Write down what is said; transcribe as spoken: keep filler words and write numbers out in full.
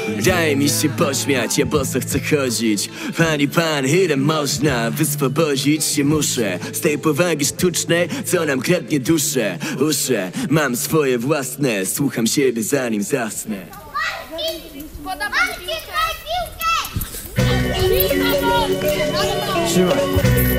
Daj mi się pośmiać, ja boso chcę chodzić. Pani pan, ile można? Wyswobodzić się muszę z tej powagi sztucznej, co nam kradnie duszę. Uszę, mam swoje własne, słucham siebie zanim zasnę. Trzymaj.